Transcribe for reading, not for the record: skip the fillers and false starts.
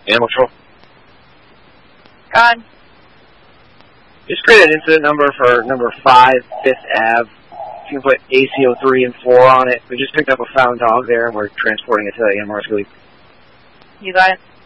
Animal Control. Gone. Just create an incident number for number 5, 5th Ave. You can put ACO3 and 4 on it. We just picked up a found dog there, and we're transporting it to the Amherst League. You got it.